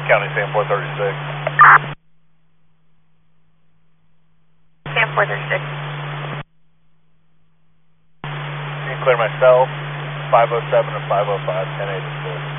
County Sam 436. Sam 436. You can clear myself, 507 and 505, 1084.